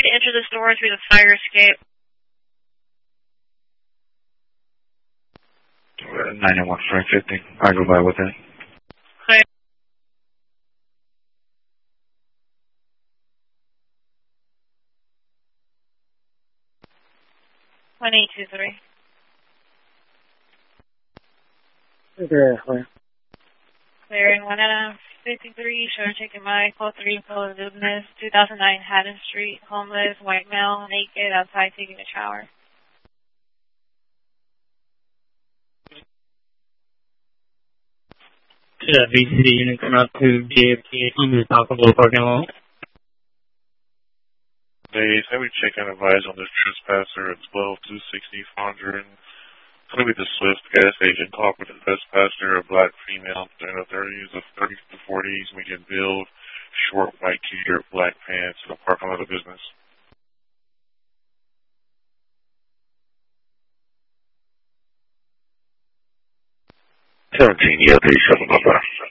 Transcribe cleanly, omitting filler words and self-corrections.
to enter the store through the fire escape. 91 for 50. I go by with it. Clear. One 823. Clear. Clearing 153, sure taking my call 3 full of business, 2009 Haddon Street, homeless, white male, naked, outside taking a shower. VCD unit coming up to JFK in the Taco Bell parking lot. They say we check and advise on this trespasser at 12260 Fondren. It's going to be the Swift gas station. Talk with the trespasser, a black female in the 30s or 30s to 40s, medium build, short white t-shirt, black pants, in the parking lot of the business. 17, yeah, 37,